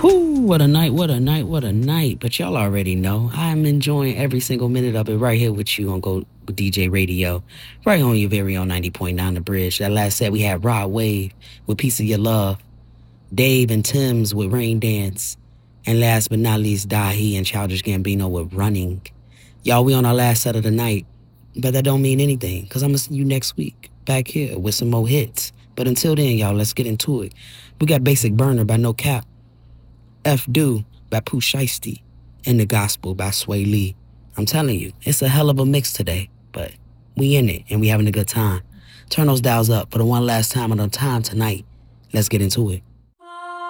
Whoo, what a night, what a night, what a night. But y'all already know I'm enjoying every single minute of it right here with you on Go DJ Radio, right on your very own 90.9 The Bridge. That last set we had Rod Wave with Piece of Your Love, Dave and Tim's with Rain Dance, and last but not least, Dahi and Childish Gambino with Running. Y'all, we on our last set of the night, but that don't mean anything because I'm going to see you next week back here with some more hits. But until then, y'all, let's get into it. We got Basic Burner by No Cap, F Do by Pooh Shiesty, and The Gospel by Sway Lee. I'm telling you, it's a hell of a mix today, but we in it and we having a good time. Turn those dials up for the one last time on the time tonight. Let's get into it.